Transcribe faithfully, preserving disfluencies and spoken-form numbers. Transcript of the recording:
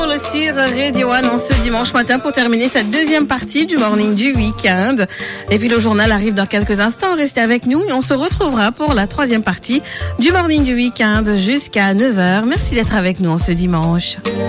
Sur Radio One en ce dimanche matin pour terminer cette deuxième partie du Morning du Week-end. Et puis le journal arrive dans quelques instants. Restez avec nous et on se retrouvera pour la troisième partie du Morning du Week-end jusqu'à neuf heures. Merci d'être avec nous en ce dimanche.